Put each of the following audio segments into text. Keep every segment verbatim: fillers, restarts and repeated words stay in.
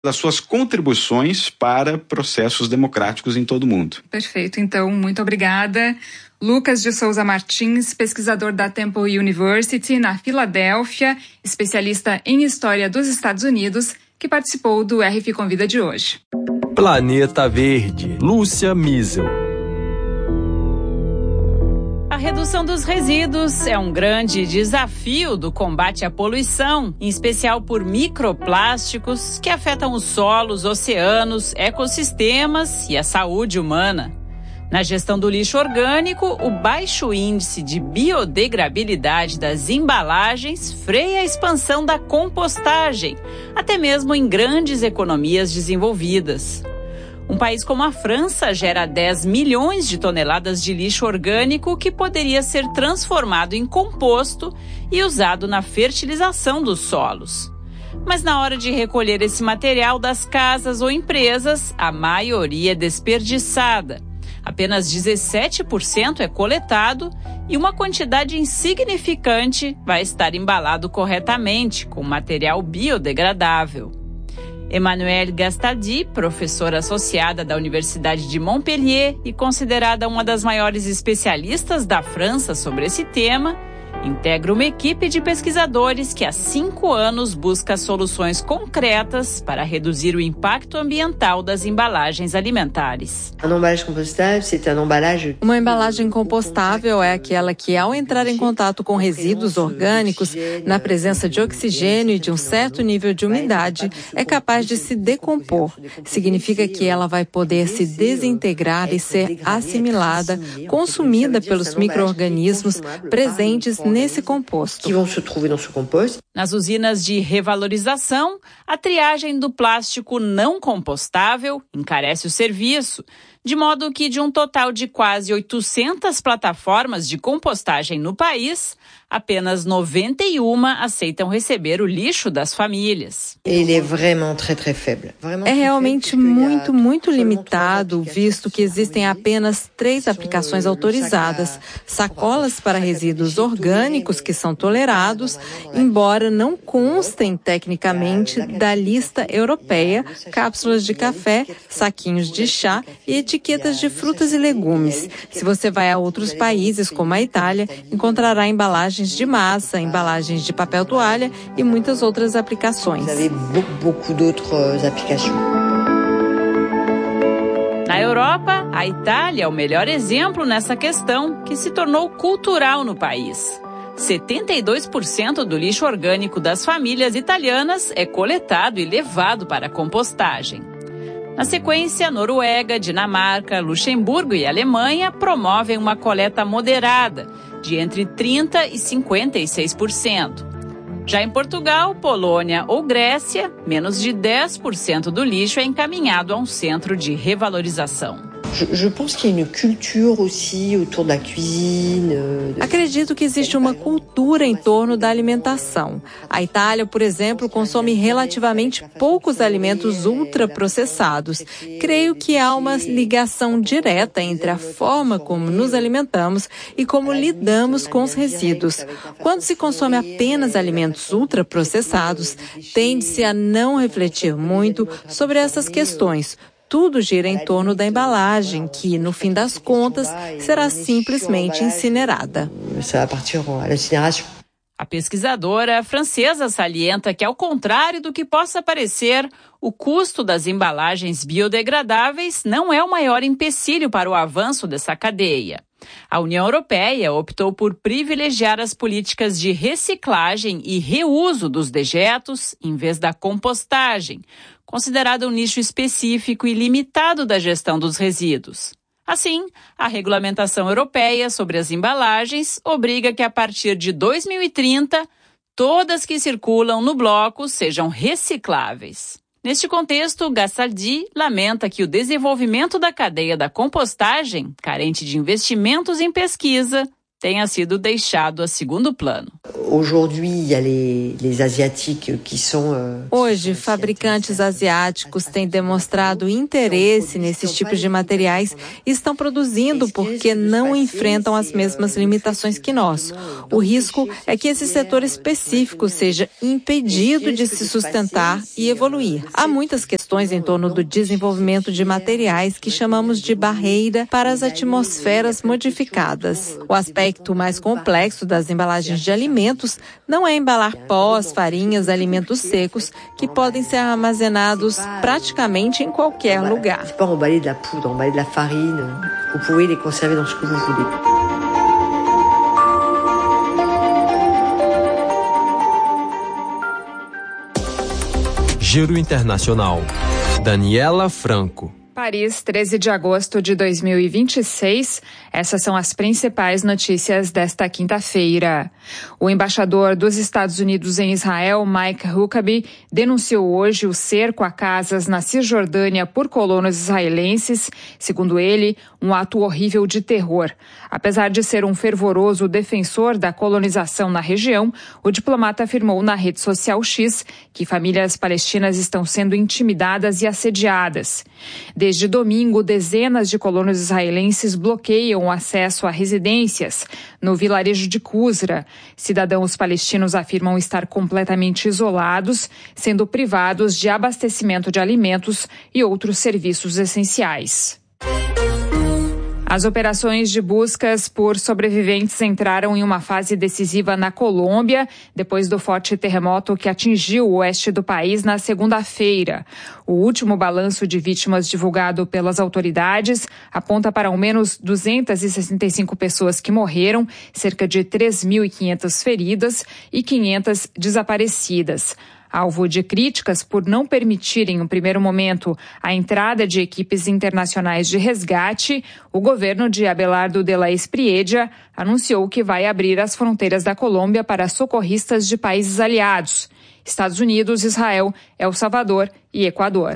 das suas contribuições para processos democráticos em todo o mundo. Perfeito, então, muito obrigada. Lucas de Souza Martins, pesquisador da Temple University, na Filadélfia, especialista em História dos Estados Unidos, que participou do R F Convida de hoje. Planeta Verde, Lúcia Miesel. A redução dos resíduos é um grande desafio do combate à poluição, em especial por microplásticos que afetam os solos, oceanos, ecossistemas e a saúde humana. Na gestão do lixo orgânico, o baixo índice de biodegradabilidade das embalagens freia a expansão da compostagem, até mesmo em grandes economias desenvolvidas. Um país como a França gera dez milhões de toneladas de lixo orgânico que poderia ser transformado em composto e usado na fertilização dos solos. Mas na hora de recolher esse material das casas ou empresas, a maioria é desperdiçada. Apenas dezessete por cento é coletado e uma quantidade insignificante vai estar embalado corretamente com material biodegradável. Emmanuelle Gastaldi, professora associada da Universidade de Montpellier e considerada uma das maiores especialistas da França sobre esse tema, integra uma equipe de pesquisadores que há cinco anos busca soluções concretas para reduzir o impacto ambiental das embalagens alimentares. Uma embalagem compostável é aquela que, ao entrar em contato com resíduos orgânicos, na presença de oxigênio e de um certo nível de umidade, é capaz de se decompor. Significa que ela vai poder se desintegrar e ser assimilada, consumida pelos micro-organismos presentes nesse composto. Nas usinas de revalorização, a triagem do plástico não compostável encarece o serviço, de modo que de um total de quase oitocentas plataformas de compostagem no país, apenas noventa e uma aceitam receber o lixo das famílias. É realmente muito, muito limitado, visto que existem apenas três aplicações autorizadas: sacolas para resíduos orgânicos que são tolerados, embora não constem tecnicamente da lista europeia, cápsulas de café, saquinhos de chá e etiquetas de frutas e legumes. Se você vai a outros países, como a Itália, encontrará embalagens de massa, embalagens de papel toalha e muitas outras aplicações. Na Europa, a Itália é o melhor exemplo nessa questão, que se tornou cultural no país. setenta e dois por cento do lixo orgânico das famílias italianas é coletado e levado para a compostagem. Na sequência, Noruega, Dinamarca, Luxemburgo e Alemanha promovem uma coleta moderada, de entre trinta por cento e cinquenta e seis por cento. Já em Portugal, Polônia ou Grécia, menos de dez por cento do lixo é encaminhado a um centro de revalorização. Acredito que existe uma cultura em torno da alimentação. A Itália, por exemplo, consome relativamente poucos alimentos ultraprocessados. Creio que há uma ligação direta entre a forma como nos alimentamos e como lidamos com os resíduos. Quando se consome apenas alimentos ultraprocessados, tende-se a não refletir muito sobre essas questões. Tudo gira em torno da embalagem, que, no fim das contas, será simplesmente incinerada. A pesquisadora francesa salienta que, ao contrário do que possa parecer, o custo das embalagens biodegradáveis não é o maior empecilho para o avanço dessa cadeia. A União Europeia optou por privilegiar as políticas de reciclagem e reuso dos dejetos em vez da compostagem, considerado um nicho específico e limitado da gestão dos resíduos. Assim, a regulamentação europeia sobre as embalagens obriga que, a partir de dois mil e trinta, todas que circulam no bloco sejam recicláveis. Neste contexto, Gastaldi lamenta que o desenvolvimento da cadeia da compostagem, carente de investimentos em pesquisa, tenha sido deixado a segundo plano. Hoje, fabricantes asiáticos têm demonstrado interesse nesses tipos de materiais e estão produzindo porque não enfrentam as mesmas limitações que nós. O risco é que esse setor específico seja impedido de se sustentar e evoluir. Há muitas questões em torno do desenvolvimento de materiais que chamamos de barreira para as atmosferas modificadas. O aspecto mais complexo das embalagens de alimentos não é embalar pós, farinhas, alimentos secos que podem ser armazenados praticamente em qualquer lugar. C'est pas emballer de la poudre, emballer de la farine. Vous pouvez les conserver dans ce que vous voulez. Giro Internacional. Daniela Franco. Paris, treze de agosto de dois mil e vinte e seis. Essas são as principais notícias desta quinta-feira. O embaixador dos Estados Unidos em Israel, Mike Huckabee, denunciou hoje o cerco a casas na Cisjordânia por colonos israelenses, segundo ele, um ato horrível de terror. Apesar de ser um fervoroso defensor da colonização na região, o diplomata afirmou na rede social X que famílias palestinas estão sendo intimidadas e assediadas. Desde domingo, dezenas de colonos israelenses bloqueiam o acesso a residências no vilarejo de Kusra. Cidadãos palestinos afirmam estar completamente isolados, sendo privados de abastecimento de alimentos e outros serviços essenciais. As operações de buscas por sobreviventes entraram em uma fase decisiva na Colômbia, depois do forte terremoto que atingiu o oeste do país na segunda-feira. O último balanço de vítimas divulgado pelas autoridades aponta para ao menos duzentas e sessenta e cinco pessoas que morreram, cerca de três mil e quinhentas feridas e quinhentas desaparecidas. Alvo de críticas por não permitirem, no primeiro momento, a entrada de equipes internacionais de resgate, o governo de Abelardo de la Espriella anunciou que vai abrir as fronteiras da Colômbia para socorristas de países aliados: Estados Unidos, Israel, El Salvador e Equador.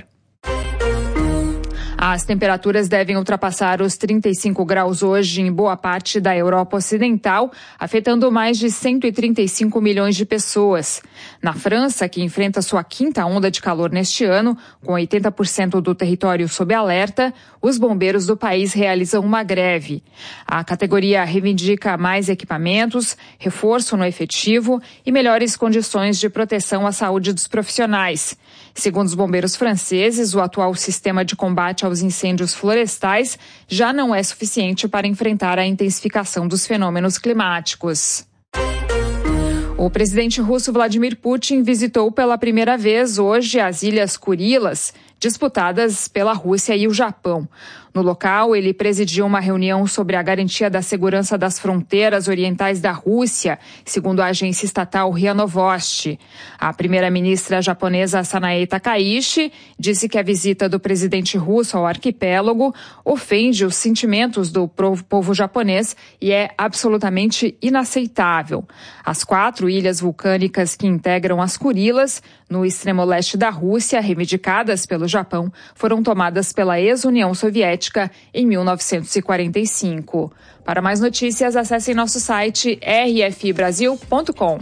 As temperaturas devem ultrapassar os trinta e cinco graus hoje em boa parte da Europa Ocidental, afetando mais de cento e trinta e cinco milhões de pessoas. Na França, que enfrenta sua quinta onda de calor neste ano, com oitenta por cento do território sob alerta, os bombeiros do país realizam uma greve. A categoria reivindica mais equipamentos, reforço no efetivo e melhores condições de proteção à saúde dos profissionais. Segundo os bombeiros franceses, o atual sistema de combate aos incêndios florestais já não é suficiente para enfrentar a intensificação dos fenômenos climáticos. O presidente russo Vladimir Putin visitou pela primeira vez hoje as Ilhas Kurilas, disputadas pela Rússia e o Japão. No local, ele presidiu uma reunião sobre a garantia da segurança das fronteiras orientais da Rússia, segundo a agência estatal R I A Novosti. A primeira-ministra japonesa Sanae Takaichi disse que a visita do presidente russo ao arquipélago ofende os sentimentos do povo japonês e é absolutamente inaceitável. As quatro ilhas vulcânicas que integram as Kurilas, no extremo leste da Rússia, reivindicadas pelo Japão, foram tomadas pela ex-União Soviética em mil novecentos e quarenta e cinco. Para mais notícias, acesse nosso site r f i brasil ponto com.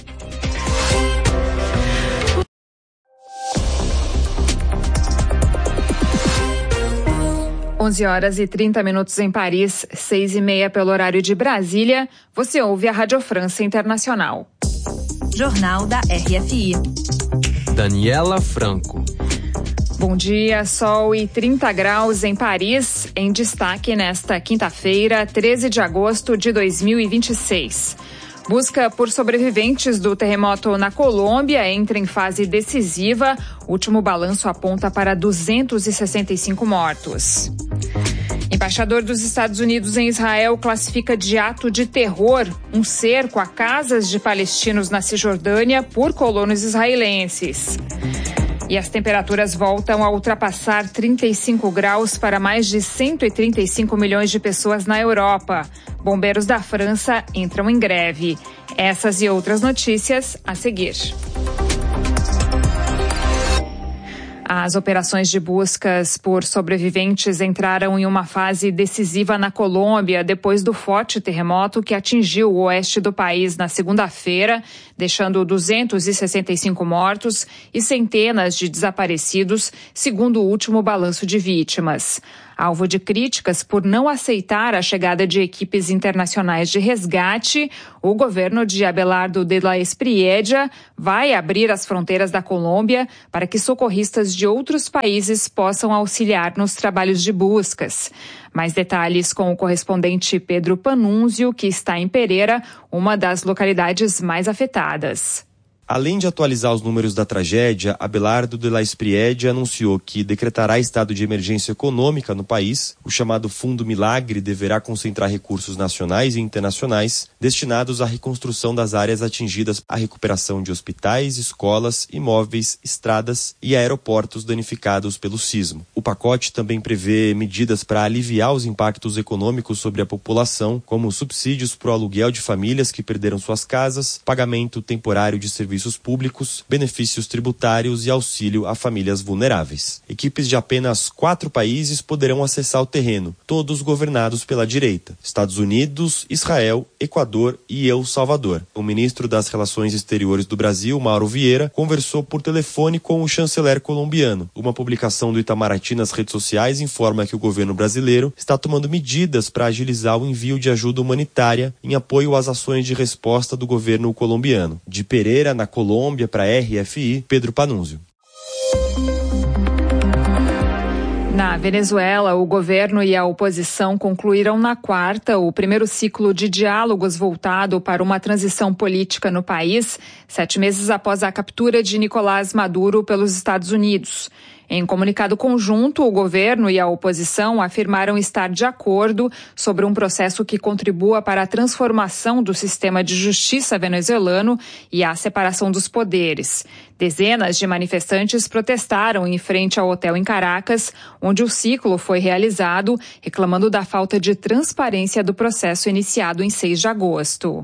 onze horas e trinta minutos em Paris, seis e meia pelo horário de Brasília. Você ouve a Rádio França Internacional. Jornal da R F I. Daniela Franco. Bom dia, sol e trinta graus em Paris, em destaque nesta quinta-feira, treze de agosto de dois mil e vinte e seis. Busca por sobreviventes do terremoto na Colômbia entra em fase decisiva. O último balanço aponta para duzentos e sessenta e cinco mortos. Embaixador dos Estados Unidos em Israel classifica de ato de terror um cerco a casas de palestinos na Cisjordânia por colonos israelenses. E as temperaturas voltam a ultrapassar trinta e cinco graus para mais de cento e trinta e cinco milhões de pessoas na Europa. Bombeiros da França entram em greve. Essas e outras notícias a seguir. As operações de buscas por sobreviventes entraram em uma fase decisiva na Colômbia depois do forte terremoto que atingiu o oeste do país na segunda-feira, deixando duzentos e sessenta e cinco mortos e centenas de desaparecidos, segundo o último balanço de vítimas. Alvo de críticas por não aceitar a chegada de equipes internacionais de resgate, o governo de Abelardo de la Espriella vai abrir as fronteiras da Colômbia para que socorristas de outros países possam auxiliar nos trabalhos de buscas. Mais detalhes com o correspondente Pedro Panunzio, que está em Pereira, uma das localidades mais afetadas. Além de atualizar os números da tragédia, Abelardo de la Espriella anunciou que decretará estado de emergência econômica no país. O chamado Fundo Milagre deverá concentrar recursos nacionais e internacionais destinados à reconstrução das áreas atingidas, à recuperação de hospitais, escolas, imóveis, estradas e aeroportos danificados pelo sismo. O pacote também prevê medidas para aliviar os impactos econômicos sobre a população, como subsídios para o aluguel de famílias que perderam suas casas, pagamento temporário de serviços serviços públicos, benefícios tributários e auxílio a famílias vulneráveis. Equipes de apenas quatro países poderão acessar o terreno, todos governados pela direita: Estados Unidos, Israel, Equador e El Salvador. O ministro das Relações Exteriores do Brasil, Mauro Vieira, conversou por telefone com o chanceler colombiano. Uma publicação do Itamaraty nas redes sociais informa que o governo brasileiro está tomando medidas para agilizar o envio de ajuda humanitária em apoio às ações de resposta do governo colombiano. De Pereira, na Colômbia, para a R F I, Pedro Panunzio. Na Venezuela, o governo e a oposição concluíram na quarta o primeiro ciclo de diálogos voltado para uma transição política no país, sete meses após a captura de Nicolás Maduro pelos Estados Unidos. Em comunicado conjunto, o governo e a oposição afirmaram estar de acordo sobre um processo que contribua para a transformação do sistema de justiça venezuelano e a separação dos poderes. Dezenas de manifestantes protestaram em frente ao hotel em Caracas, onde o ciclo foi realizado, reclamando da falta de transparência do processo iniciado em seis de agosto.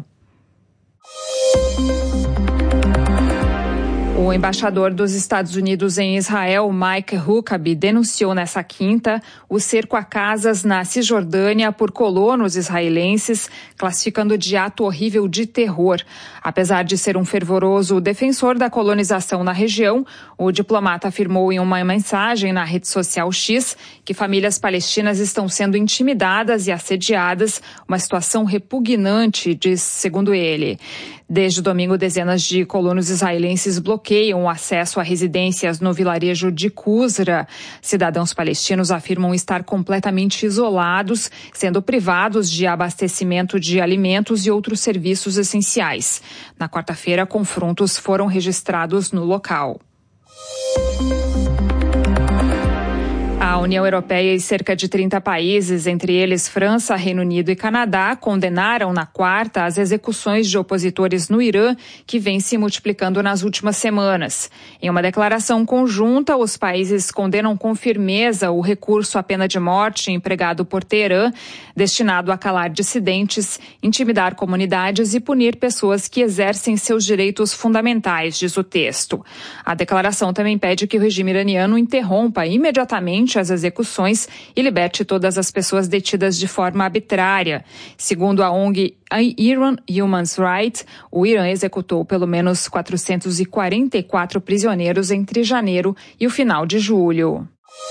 O embaixador dos Estados Unidos em Israel, Mike Huckabee, denunciou nessa quinta o cerco a casas na Cisjordânia por colonos israelenses, classificando de ato horrível de terror. Apesar de ser um fervoroso defensor da colonização na região, o diplomata afirmou em uma mensagem na rede social X que famílias palestinas estão sendo intimidadas e assediadas, uma situação repugnante, diz, segundo ele. Desde domingo, dezenas de colonos israelenses bloqueiam o acesso a residências no vilarejo de Qusra. Cidadãos palestinos afirmam estar completamente isolados, sendo privados de abastecimento de alimentos e outros serviços essenciais. Na quarta-feira, confrontos foram registrados no local. A União Europeia e cerca de trinta países, entre eles França, Reino Unido e Canadá, condenaram na quarta as execuções de opositores no Irã, que vêm se multiplicando nas últimas semanas. Em uma declaração conjunta, os países condenam com firmeza o recurso à pena de morte empregado por Teherã, destinado a calar dissidentes, intimidar comunidades e punir pessoas que exercem seus direitos fundamentais, diz o texto. A declaração também pede que o regime iraniano interrompa imediatamente as execuções e liberte todas as pessoas detidas de forma arbitrária. Segundo a O N G Iran Human Rights, o Irã executou pelo menos quatrocentos e quarenta e quatro prisioneiros entre janeiro e o final de julho.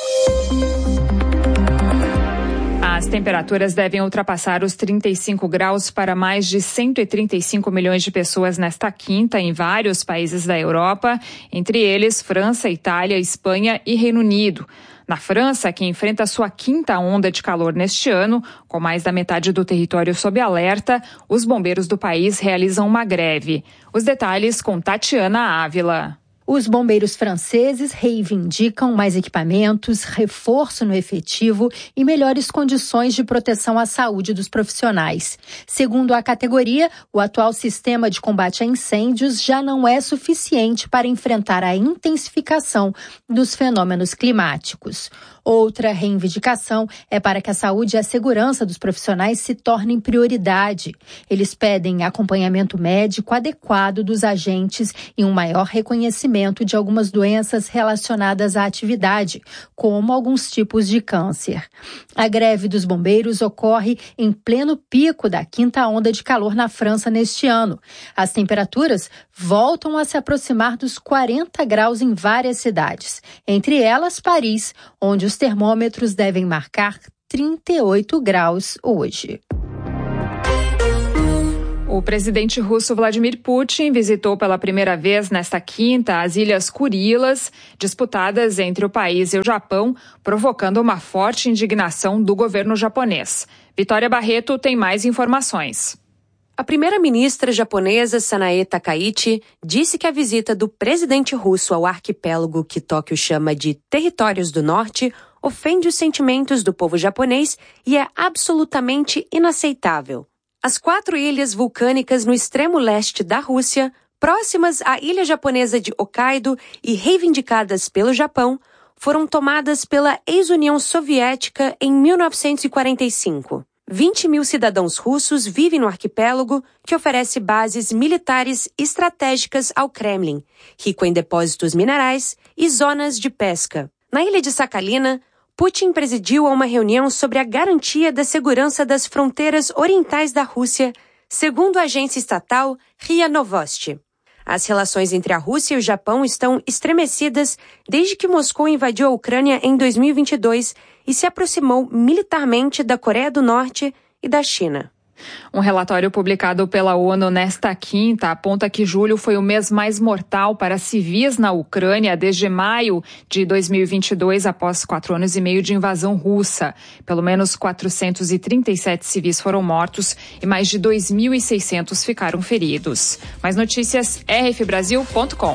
As temperaturas devem ultrapassar os trinta e cinco graus para mais de cento e trinta e cinco milhões de pessoas nesta quinta em vários países da Europa, entre eles França, Itália, Espanha e Reino Unido. Na França, que enfrenta sua quinta onda de calor neste ano, com mais da metade do território sob alerta, os bombeiros do país realizam uma greve. Os detalhes com Tatiana Ávila. Os bombeiros franceses reivindicam mais equipamentos, reforço no efetivo e melhores condições de proteção à saúde dos profissionais. Segundo a categoria, o atual sistema de combate a incêndios já não é suficiente para enfrentar a intensificação dos fenômenos climáticos. Outra reivindicação é para que a saúde e a segurança dos profissionais se tornem prioridade. Eles pedem acompanhamento médico adequado dos agentes e um maior reconhecimento aumento de algumas doenças relacionadas à atividade, como alguns tipos de câncer. A greve dos bombeiros ocorre em pleno pico da quinta onda de calor na França neste ano. As temperaturas voltam a se aproximar dos quarenta graus em várias cidades, entre elas Paris, onde os termômetros devem marcar trinta e oito graus hoje. O presidente russo Vladimir Putin visitou pela primeira vez nesta quinta as Ilhas Kurilas, disputadas entre o país e o Japão, provocando uma forte indignação do governo japonês. Vitória Barreto tem mais informações. A primeira-ministra japonesa Sanae Takaichi disse que a visita do presidente russo ao arquipélago que Tóquio chama de Territórios do Norte ofende os sentimentos do povo japonês e é absolutamente inaceitável. As quatro ilhas vulcânicas no extremo leste da Rússia, próximas à ilha japonesa de Hokkaido e reivindicadas pelo Japão, foram tomadas pela ex-União Soviética em mil novecentos e quarenta e cinco. vinte mil cidadãos russos vivem no arquipélago, que oferece bases militares estratégicas ao Kremlin, rico em depósitos minerais e zonas de pesca. Na ilha de Sakhalina, Putin presidiu a uma reunião sobre a garantia da segurança das fronteiras orientais da Rússia, segundo a agência estatal R I A Novosti. As relações entre a Rússia e o Japão estão estremecidas desde que Moscou invadiu a Ucrânia em dois mil e vinte e dois e se aproximou militarmente da Coreia do Norte e da China. Um relatório publicado pela ONU nesta quinta aponta que julho foi o mês mais mortal para civis na Ucrânia desde maio de dois mil e vinte e dois, após quatro anos e meio de invasão russa. Pelo menos quatrocentos e trinta e sete civis foram mortos e mais de dois mil e seiscentos ficaram feridos. Mais notícias, r f brasil ponto com.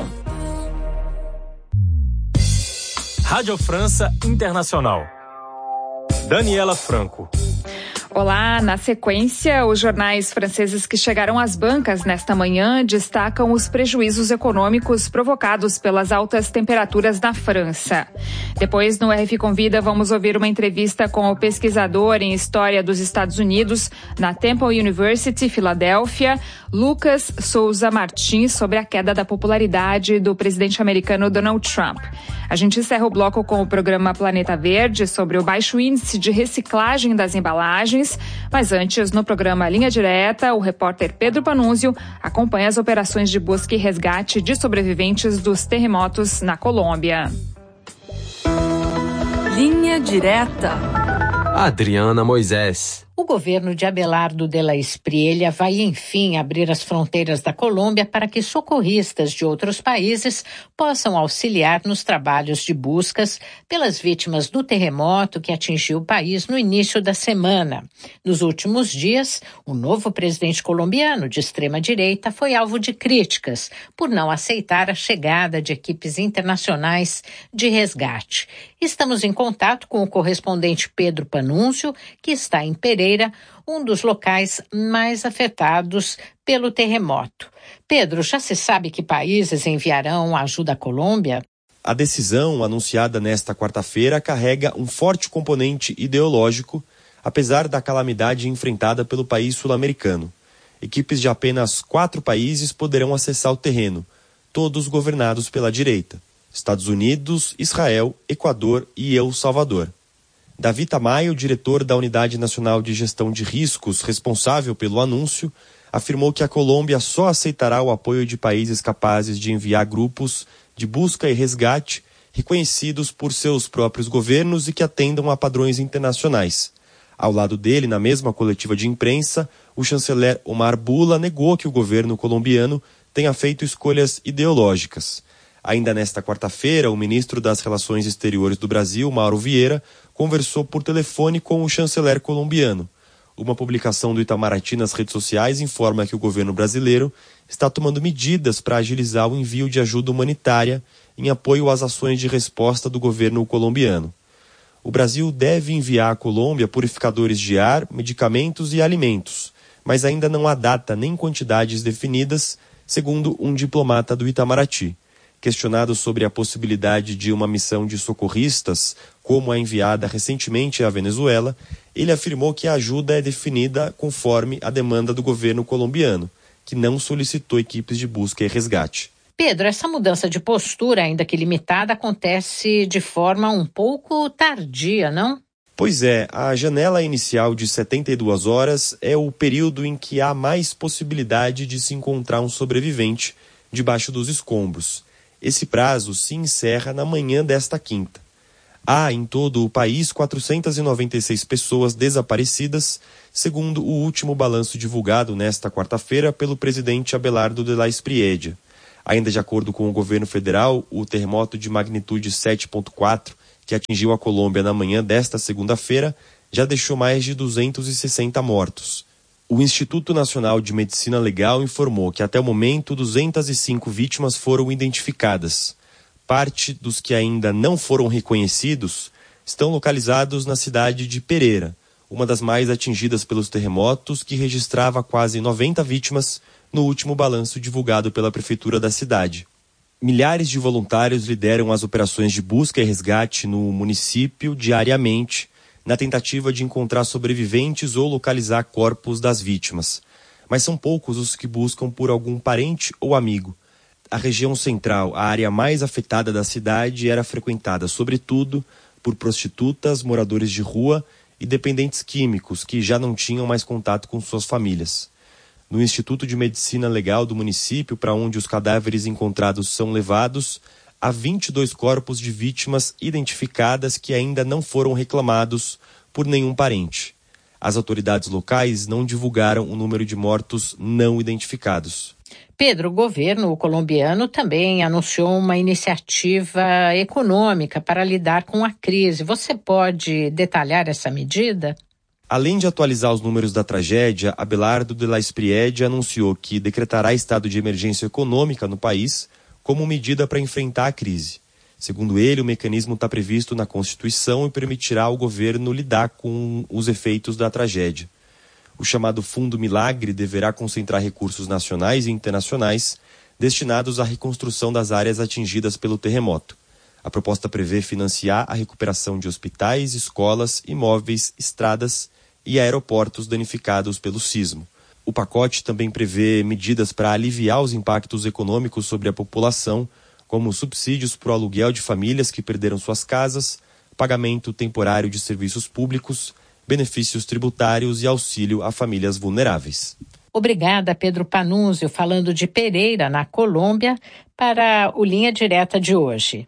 Rádio França Internacional. Daniela Franco. Olá, na sequência, os jornais franceses que chegaram às bancas nesta manhã destacam os prejuízos econômicos provocados pelas altas temperaturas na França. Depois, no R F Convida, vamos ouvir uma entrevista com o pesquisador em História dos Estados Unidos na Temple University, Filadélfia, Lucas Souza Martins, sobre a queda da popularidade do presidente americano Donald Trump. A gente encerra o bloco com o programa Planeta Verde sobre o baixo índice de reciclagem das embalagens. Mas antes, no programa Linha Direta, o repórter Pedro Panunzio acompanha as operações de busca e resgate de sobreviventes dos terremotos na Colômbia. Linha Direta. Adriana Moisés. O governo de Abelardo de la Espriella vai, enfim, abrir as fronteiras da Colômbia para que socorristas de outros países possam auxiliar nos trabalhos de buscas pelas vítimas do terremoto que atingiu o país no início da semana. Nos últimos dias, o novo presidente colombiano de extrema-direita foi alvo de críticas por não aceitar a chegada de equipes internacionais de resgate. Estamos em contato com o correspondente Pedro Panunzio, que está em Pereira, um dos locais mais afetados pelo terremoto. Pedro, já se sabe que países enviarão ajuda à Colômbia? A decisão, anunciada nesta quarta-feira, carrega um forte componente ideológico, apesar da calamidade enfrentada pelo país sul-americano. Equipes de apenas quatro países poderão acessar o terreno, todos governados pela direita: Estados Unidos, Israel, Equador e El Salvador. Davi Tamayo, diretor da Unidade Nacional de Gestão de Riscos, responsável pelo anúncio, afirmou que a Colômbia só aceitará o apoio de países capazes de enviar grupos de busca e resgate reconhecidos por seus próprios governos e que atendam a padrões internacionais. Ao lado dele, na mesma coletiva de imprensa, o chanceler Omar Bula negou que o governo colombiano tenha feito escolhas ideológicas. Ainda nesta quarta-feira, o ministro das Relações Exteriores do Brasil, Mauro Vieira, conversou por telefone com o chanceler colombiano. Uma publicação do Itamaraty nas redes sociais informa que o governo brasileiro está tomando medidas para agilizar o envio de ajuda humanitária em apoio às ações de resposta do governo colombiano. O Brasil deve enviar à Colômbia purificadores de ar, medicamentos e alimentos, mas ainda não há data nem quantidades definidas, segundo um diplomata do Itamaraty. Questionado sobre a possibilidade de uma missão de socorristas, como a enviada recentemente à Venezuela, ele afirmou que a ajuda é definida conforme a demanda do governo colombiano, que não solicitou equipes de busca e resgate. Pedro, essa mudança de postura, ainda que limitada, acontece de forma um pouco tardia, não? Pois é, a janela inicial de setenta e duas horas é o período em que há mais possibilidade de se encontrar um sobrevivente debaixo dos escombros. Esse prazo se encerra na manhã desta quinta. Há em todo o país quatrocentas e noventa e seis pessoas desaparecidas, segundo o último balanço divulgado nesta quarta-feira pelo presidente Abelardo de la Espriella. Ainda de acordo com o governo federal, o terremoto de magnitude sete ponto quatro, que atingiu a Colômbia na manhã desta segunda-feira, já deixou mais de duzentos e sessenta mortos. O Instituto Nacional de Medicina Legal informou que até o momento duzentas e cinco vítimas foram identificadas. Parte dos que ainda não foram reconhecidos estão localizados na cidade de Pereira, uma das mais atingidas pelos terremotos, que registrava quase noventa vítimas no último balanço divulgado pela prefeitura da cidade. Milhares de voluntários lideram as operações de busca e resgate no município diariamente, na tentativa de encontrar sobreviventes ou localizar corpos das vítimas. Mas são poucos os que buscam por algum parente ou amigo. A região central, a área mais afetada da cidade, era frequentada sobretudo por prostitutas, moradores de rua e dependentes químicos que já não tinham mais contato com suas famílias. No Instituto de Medicina Legal do município, para onde os cadáveres encontrados são levados, há vinte e dois corpos de vítimas identificadas que ainda não foram reclamados por nenhum parente. As autoridades locais não divulgaram o número de mortos não identificados. Pedro, o governo colombiano também anunciou uma iniciativa econômica para lidar com a crise. Você pode detalhar essa medida? Além de atualizar os números da tragédia, Abelardo de la Espriella anunciou que decretará estado de emergência econômica no país como medida para enfrentar a crise. Segundo ele, o mecanismo está previsto na Constituição e permitirá ao governo lidar com os efeitos da tragédia. O chamado Fundo Milagre deverá concentrar recursos nacionais e internacionais destinados à reconstrução das áreas atingidas pelo terremoto. A proposta prevê financiar a recuperação de hospitais, escolas, imóveis, estradas e aeroportos danificados pelo sismo. O pacote também prevê medidas para aliviar os impactos econômicos sobre a população, como subsídios para o aluguel de famílias que perderam suas casas, pagamento temporário de serviços públicos, benefícios tributários e auxílio a famílias vulneráveis. Obrigada, Pedro Panunzio, falando de Pereira, na Colômbia, para o Linha Direta de hoje.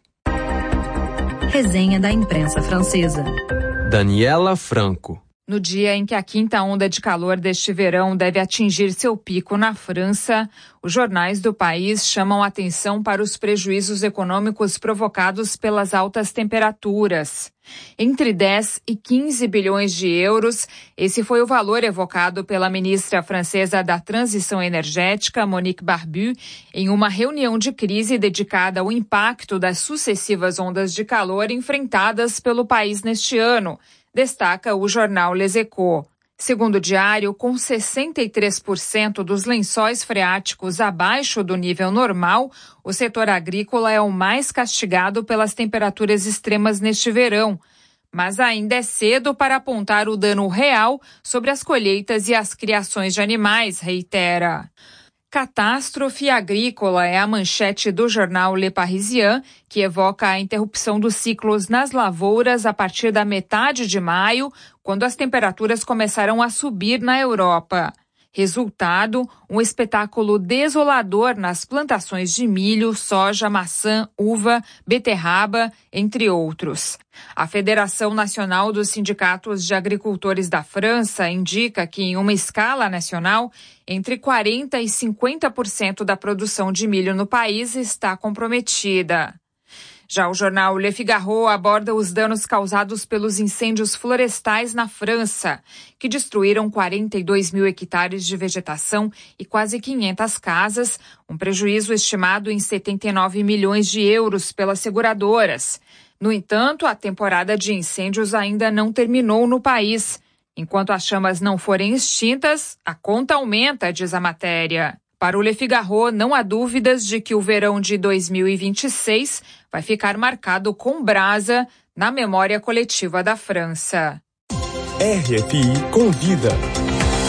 Resenha da imprensa francesa. Daniela Franco. No dia em que a quinta onda de calor deste verão deve atingir seu pico na França, os jornais do país chamam atenção para os prejuízos econômicos provocados pelas altas temperaturas. Entre dez e quinze bilhões de euros, esse foi o valor evocado pela ministra francesa da Transição Energética, Monique Barbu, em uma reunião de crise dedicada ao impacto das sucessivas ondas de calor enfrentadas pelo país neste ano, destaca o jornal Les Echos. Segundo o diário, com sessenta e três por cento dos lençóis freáticos abaixo do nível normal, o setor agrícola é o mais castigado pelas temperaturas extremas neste verão. Mas ainda é cedo para apontar o dano real sobre as colheitas e as criações de animais, reitera. Catástrofe agrícola é a manchete do jornal Le Parisien, que evoca a interrupção dos ciclos nas lavouras a partir da metade de maio, quando as temperaturas começaram a subir na Europa. Resultado, um espetáculo desolador nas plantações de milho, soja, maçã, uva, beterraba, entre outros. A Federação Nacional dos Sindicatos de Agricultores da França indica que, em uma escala nacional, entre quarenta por cento e cinquenta por cento da produção de milho no país está comprometida. Já o jornal Le Figaro aborda os danos causados pelos incêndios florestais na França, que destruíram quarenta e dois mil hectares de vegetação e quase quinhentas casas, um prejuízo estimado em setenta e nove milhões de euros pelas seguradoras. No entanto, a temporada de incêndios ainda não terminou no país. Enquanto as chamas não forem extintas, a conta aumenta, diz a matéria. Para o Le Figaro, não há dúvidas de que o verão de dois mil e vinte e seis vai ficar marcado com brasa na memória coletiva da França. R F I Convida.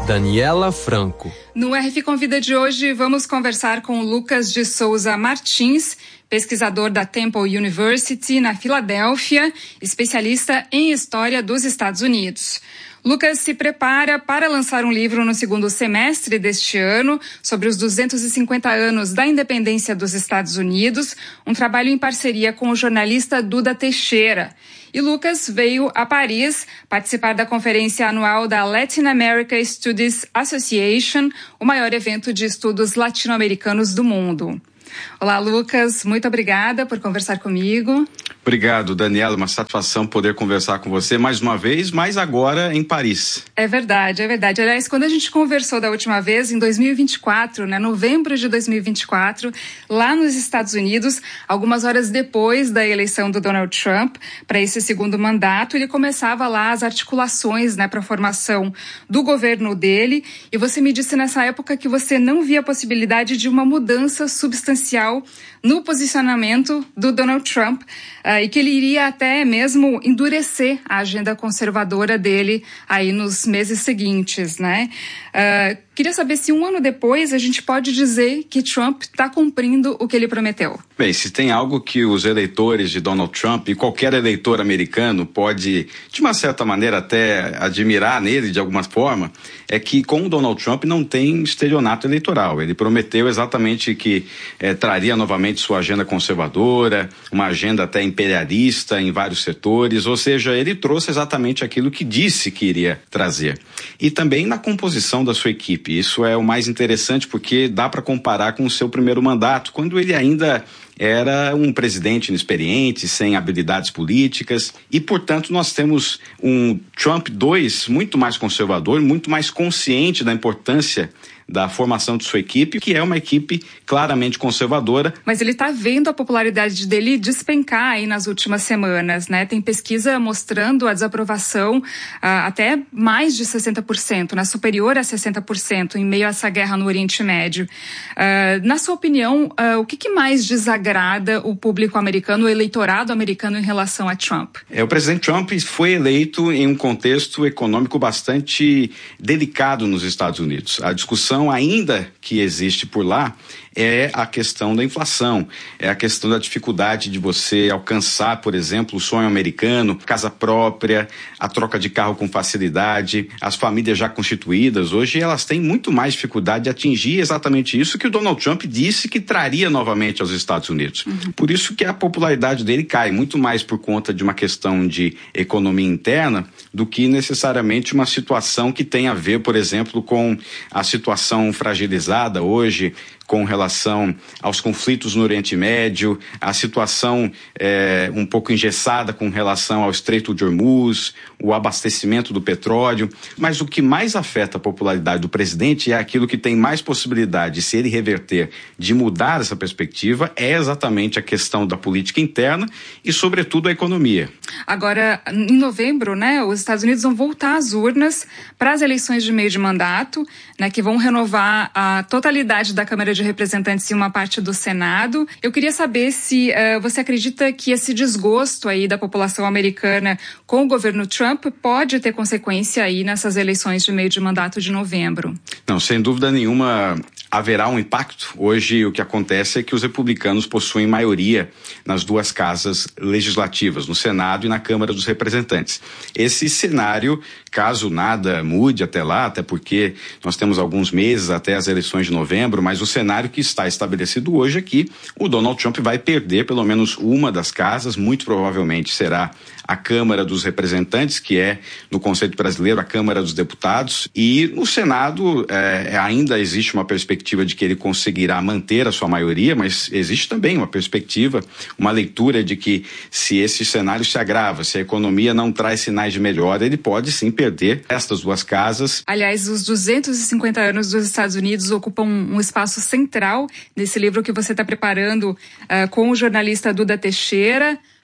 Daniela Franco. No R F Convida de hoje, vamos conversar com Lucas de Souza Martins, pesquisador da Temple University, na Filadélfia, especialista em História dos Estados Unidos. Lucas se prepara para lançar um livro no segundo semestre deste ano sobre os duzentos e cinquenta anos da independência dos Estados Unidos, um trabalho em parceria com o jornalista Duda Teixeira. E Lucas veio a Paris participar da conferência anual da Latin America Studies Association, o maior evento de estudos latino-americanos do mundo. Olá, Lucas, muito obrigada por conversar comigo. Obrigado, Daniela, uma satisfação poder conversar com você mais uma vez, mas agora em Paris. É verdade, é verdade. Aliás, quando a gente conversou da última vez, em dois mil e vinte e quatro, né, novembro de dois mil e vinte e quatro, lá nos Estados Unidos, algumas horas depois da eleição do Donald Trump para esse segundo mandato, ele começava lá as articulações, né, para a formação do governo dele, e você me disse nessa época que você não via a possibilidade de uma mudança substancial no posicionamento do Donald Trump, uh, e que ele iria até mesmo endurecer a agenda conservadora dele aí nos meses seguintes, né? Uh, queria saber se um ano depois a gente pode dizer que Trump está cumprindo o que ele prometeu. Bem, se tem algo que os eleitores de Donald Trump e qualquer eleitor americano pode, de uma certa maneira, até admirar nele de alguma forma, é que com o Donald Trump não tem estelionato eleitoral. Ele prometeu exatamente que eh, traria novamente sua agenda conservadora, uma agenda até imperialista em vários setores, ou seja, ele trouxe exatamente aquilo que disse que iria trazer. E também na composição da sua equipe. Isso é o mais interessante porque dá para comparar com o seu primeiro mandato, quando ele ainda era um presidente inexperiente, sem habilidades políticas, e, portanto, nós temos um Trump dois muito mais conservador, muito mais consciente da importância da formação de sua equipe, que é uma equipe claramente conservadora. Mas ele está vendo a popularidade dele despencar aí nas últimas semanas, né? Tem pesquisa mostrando a desaprovação uh, até mais de sessenta por cento, né? Superior a sessenta por cento em meio a essa guerra no Oriente Médio. Uh, na sua opinião, uh, o que, que mais desagrada o público americano, o eleitorado americano em relação a Trump? É, o presidente Trump foi eleito em um contexto econômico bastante delicado nos Estados Unidos. A discussão ainda que existe por lá é a questão da inflação, é a questão da dificuldade de você alcançar, por exemplo, o sonho americano, casa própria, a troca de carro com facilidade, as famílias já constituídas, hoje elas têm muito mais dificuldade de atingir exatamente isso que o Donald Trump disse que traria novamente aos Estados Unidos. Uhum. Por isso que a popularidade dele cai, muito mais por conta de uma questão de economia interna do que necessariamente uma situação que tem a ver, por exemplo, com a situação fragilizada hoje, com relação aos conflitos no Oriente Médio, a situação é, um pouco engessada com relação ao Estreito de Hormuz, o abastecimento do petróleo. Mas o que mais afeta a popularidade do presidente é aquilo que tem mais possibilidade, se ele reverter, de mudar essa perspectiva, é exatamente a questão da política interna e, sobretudo, a economia. Agora, em novembro, né, os Estados Unidos vão voltar às urnas para as eleições de meio de mandato, né, que vão renovar a totalidade da Câmara de Representantes e uma parte do Senado. Eu queria saber se uh, você acredita que esse desgosto aí da população americana com o governo Trump pode ter consequência aí nessas eleições de meio de mandato de novembro. Não, sem dúvida nenhuma haverá um impacto. Hoje o que acontece é que os republicanos possuem maioria nas duas casas legislativas, no Senado e na Câmara dos Representantes. Esse cenário, caso nada mude até lá, até porque nós temos alguns meses até as eleições de novembro, mas o cenário que está estabelecido hoje é que o Donald Trump vai perder pelo menos uma das casas, muito provavelmente será a Câmara dos Representantes, que é, no conceito brasileiro, a Câmara dos Deputados, e no Senado é, ainda existe uma perspectiva de que ele conseguirá manter a sua maioria, mas existe também uma perspectiva, uma leitura de que se esse cenário se agrava, se a economia não traz sinais de melhora, ele pode sim perder estas duas casas. Aliás, os duzentos e cinquenta anos dos Estados Unidos ocupam um espaço central nesse livro que você está preparando uh, com o jornalista Duda Teixeira.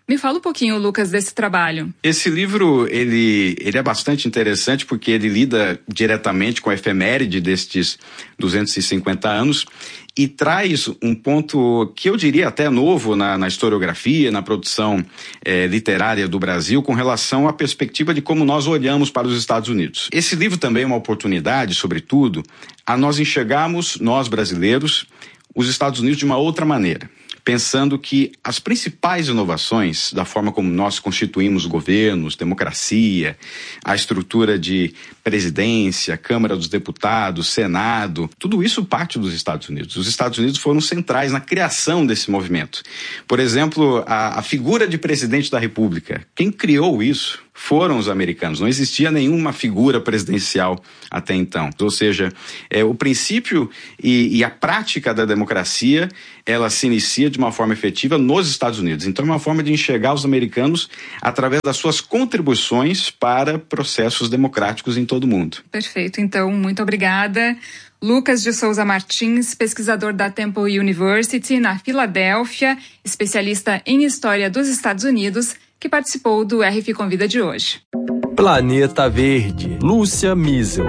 Me fala um pouquinho, Lucas, desse trabalho. Esse livro, ele, ele é bastante interessante porque ele lida diretamente com a efeméride destes duzentos e cinquenta anos e traz um ponto que eu diria até novo na, na historiografia, na produção eh, literária do Brasil, com relação à perspectiva de como nós olhamos para os Estados Unidos. Esse livro também é uma oportunidade, sobretudo, a nós enxergarmos, nós brasileiros, os Estados Unidos de uma outra maneira, pensando que as principais inovações da forma como nós constituímos governos, democracia, a estrutura de presidência, Câmara dos Deputados, Senado, tudo isso parte dos Estados Unidos. Os Estados Unidos foram centrais na criação desse movimento. Por exemplo, a, a figura de presidente da República, quem criou isso foram os americanos. Não existia nenhuma figura presidencial até então. Ou seja, é, o princípio e, e a prática da democracia, ela se inicia de uma forma efetiva nos Estados Unidos. Então é uma forma de enxergar os americanos através das suas contribuições para processos democráticos em todo o mundo. Perfeito. Então, muito obrigada. Lucas de Souza Martins, pesquisador da Temple University na Filadélfia, especialista em História dos Estados Unidos, que participou do R F Convida de hoje. Planeta Verde, Lúcia Miesel.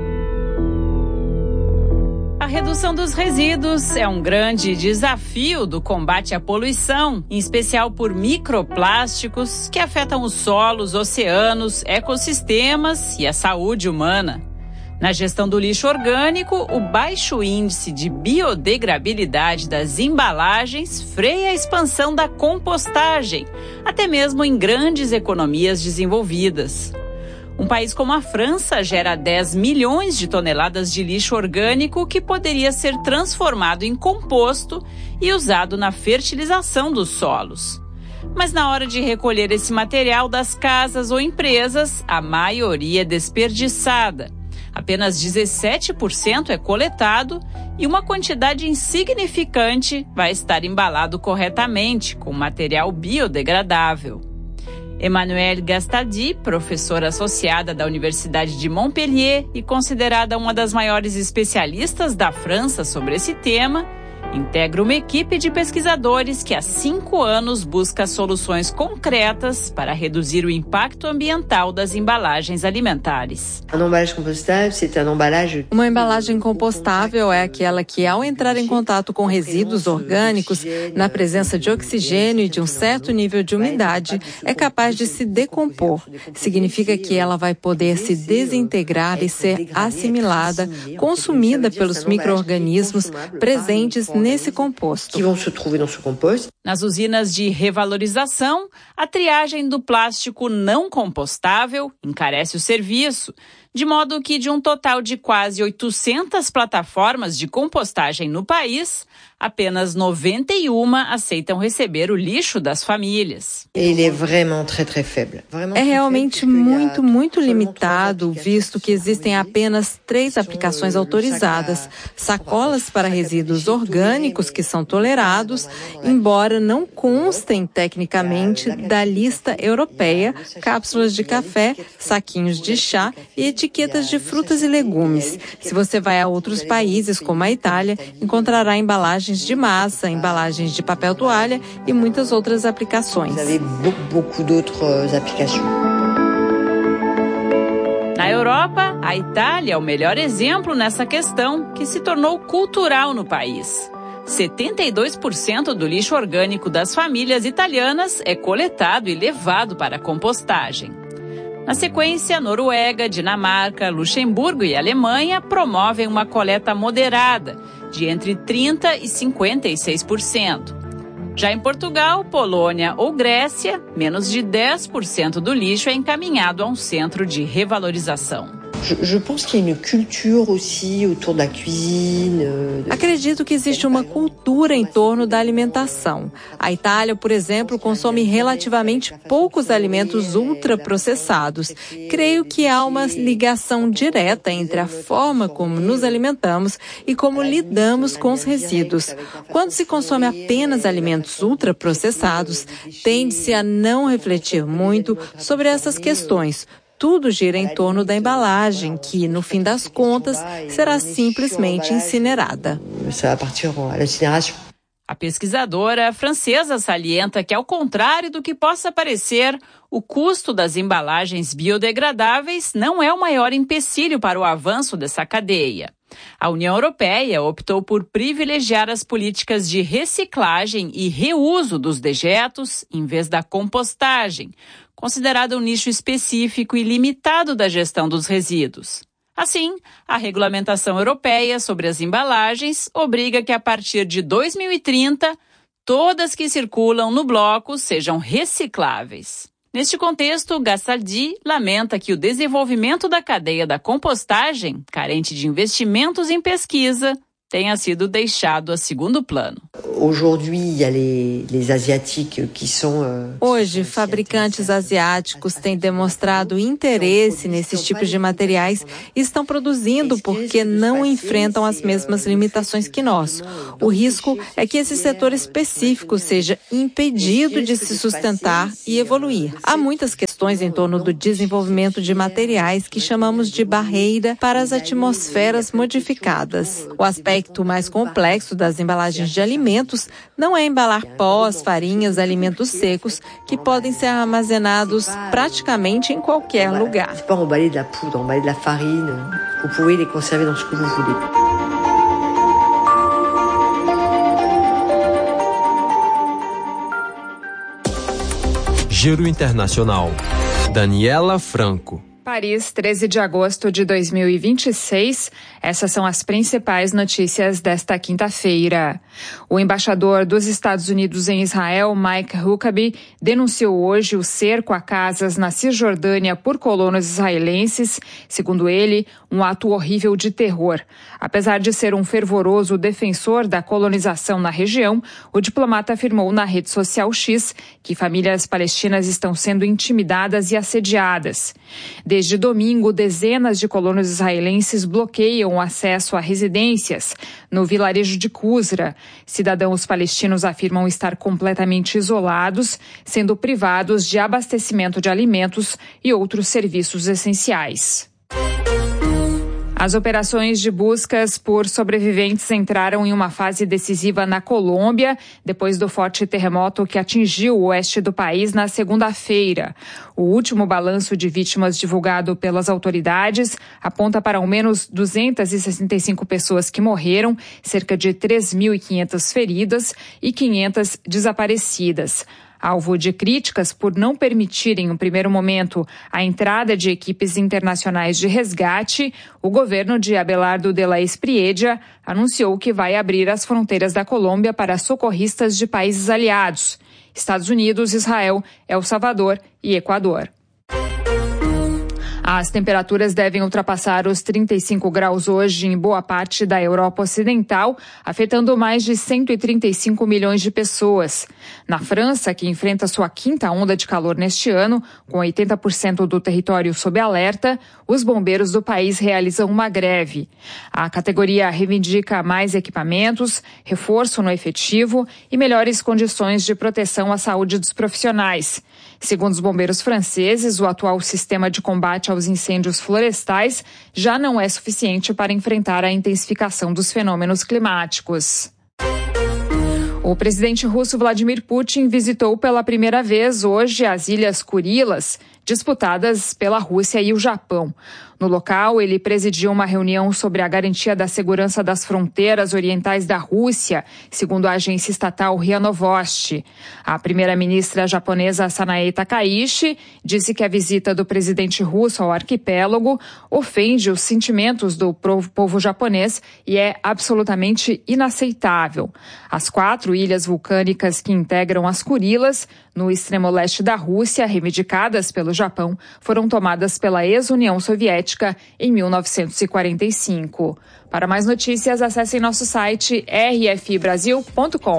A redução dos resíduos é um grande desafio do combate à poluição, em especial por microplásticos que afetam os solos, oceanos, ecossistemas e a saúde humana. Na gestão do lixo orgânico, o baixo índice de biodegradabilidade das embalagens freia a expansão da compostagem, até mesmo em grandes economias desenvolvidas. Um país como a França gera dez milhões de toneladas de lixo orgânico que poderia ser transformado em composto e usado na fertilização dos solos. Mas na hora de recolher esse material das casas ou empresas, a maioria é desperdiçada. Apenas dezessete por cento é coletado e uma quantidade insignificante vai estar embalado corretamente com material biodegradável. Emmanuelle Gastadi, professora associada da Universidade de Montpellier e considerada uma das maiores especialistas da França sobre esse tema, integra uma equipe de pesquisadores que há cinco anos busca soluções concretas para reduzir o impacto ambiental das embalagens alimentares. Uma embalagem compostável é aquela que, ao entrar em contato com resíduos orgânicos, na presença de oxigênio e de um certo nível de umidade, é capaz de se decompor. Significa que ela vai poder se desintegrar e ser assimilada, consumida pelos micro-organismos presentes nesse composto. Nas usinas de revalorização, a triagem do plástico não compostável encarece o serviço, de modo que de um total de quase oitocentas plataformas de compostagem no país, apenas noventa e uma aceitam receber o lixo das famílias. É realmente muito, muito limitado, visto que existem apenas três aplicações autorizadas: sacolas para resíduos orgânicos que são tolerados, embora não constem tecnicamente da lista europeia, cápsulas de café, saquinhos de chá e etiquetas de frutas e legumes. Se você vai a outros países, como a Itália, encontrará embalagens de massa, embalagens de papel toalha e muitas outras aplicações. Na Europa, a Itália é o melhor exemplo nessa questão, que se tornou cultural no país. setenta e dois por cento do lixo orgânico das famílias italianas é coletado e levado para a compostagem. Na sequência, Noruega, Dinamarca, Luxemburgo e Alemanha promovem uma coleta moderada, de entre trinta por cento e cinquenta e seis por cento. Já em Portugal, Polônia ou Grécia, menos de dez por cento do lixo é encaminhado a um centro de revalorização. Acredito que existe uma cultura em torno da alimentação. A Itália, por exemplo, consome relativamente poucos alimentos ultraprocessados. Creio que há uma ligação direta entre a forma como nos alimentamos e como lidamos com os resíduos. Quando se consome apenas alimentos ultraprocessados, tende-se a não refletir muito sobre essas questões. Tudo gira em torno da embalagem, que, no fim das contas, será simplesmente incinerada. A pesquisadora francesa salienta que, ao contrário do que possa parecer, o custo das embalagens biodegradáveis não é o maior empecilho para o avanço dessa cadeia. A União Europeia optou por privilegiar as políticas de reciclagem e reuso dos dejetos em vez da compostagem, considerado um nicho específico e limitado da gestão dos resíduos. Assim, a regulamentação europeia sobre as embalagens obriga que, a partir de dois mil e trinta, todas que circulam no bloco sejam recicláveis. Neste contexto, Gastaldi lamenta que o desenvolvimento da cadeia da compostagem, carente de investimentos em pesquisa, tenha sido deixado a segundo plano. Hoje, fabricantes asiáticos têm demonstrado interesse nesses tipos de materiais e estão produzindo porque não enfrentam as mesmas limitações que nós. O risco é que esse setor específico seja impedido de se sustentar e evoluir. Há muitas questões em torno do desenvolvimento de materiais que chamamos de barreira para as atmosferas modificadas. O aspecto O mais complexo das embalagens de alimentos não é embalar pós, farinhas, alimentos secos, que podem ser armazenados praticamente em qualquer lugar. C'est pas emballer de la poudre, emballer de la farine. Vous pouvez les conserver dans ce que vous voulez. Giro Internacional. Daniela Franco. Paris, treze de agosto de dois mil e vinte e seis. Essas são as principais notícias desta quinta-feira. O embaixador dos Estados Unidos em Israel, Mike Huckabee, denunciou hoje o cerco a casas na Cisjordânia por colonos israelenses, segundo ele, um ato horrível de terror. Apesar de ser um fervoroso defensor da colonização na região, o diplomata afirmou na rede social X que famílias palestinas estão sendo intimidadas e assediadas. Desde domingo, dezenas de colonos israelenses bloqueiam o acesso a residências no vilarejo de Kusra. Cidadãos palestinos afirmam estar completamente isolados, sendo privados de abastecimento de alimentos e outros serviços essenciais. As operações de buscas por sobreviventes entraram em uma fase decisiva na Colômbia, depois do forte terremoto que atingiu o oeste do país na segunda-feira. O último balanço de vítimas divulgado pelas autoridades aponta para ao menos duzentas e sessenta e cinco pessoas que morreram, cerca de três mil e quinhentas feridas e quinhentas desaparecidas. Alvo de críticas por não permitirem, no primeiro momento, a entrada de equipes internacionais de resgate, o governo de Abelardo de la Espriella anunciou que vai abrir as fronteiras da Colômbia para socorristas de países aliados: Estados Unidos, Israel, El Salvador e Equador. As temperaturas devem ultrapassar os trinta e cinco graus hoje em boa parte da Europa Ocidental, afetando mais de cento e trinta e cinco milhões de pessoas. Na França, que enfrenta sua quinta onda de calor neste ano, com oitenta por cento do território sob alerta, os bombeiros do país realizam uma greve. A categoria reivindica mais equipamentos, reforço no efetivo e melhores condições de proteção à saúde dos profissionais. Segundo os bombeiros franceses, o atual sistema de combate aos incêndios florestais já não é suficiente para enfrentar a intensificação dos fenômenos climáticos. O presidente russo Vladimir Putin visitou pela primeira vez hoje as Ilhas Kurilas, disputadas pela Rússia e o Japão. No local, ele presidiu uma reunião sobre a garantia da segurança das fronteiras orientais da Rússia, segundo a agência estatal RIA Novosti. A primeira-ministra japonesa Sanae Takaichi disse que a visita do presidente russo ao arquipélago ofende os sentimentos do povo japonês e é absolutamente inaceitável. As quatro ilhas vulcânicas que integram as Kurilas, no extremo leste da Rússia, reivindicadas pelo Japão, foram tomadas pela ex-União Soviética em mil novecentos e quarenta e cinco. Para mais notícias, acessem nosso site r f i brasil ponto com.